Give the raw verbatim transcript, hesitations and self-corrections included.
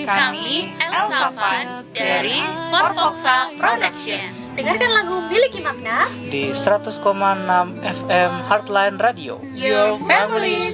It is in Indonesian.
kami Elsa Fan dari Forfoxa Production. Dengarkan lagu Miliki Makna di seratus koma enam F M Heartline Radio. Your family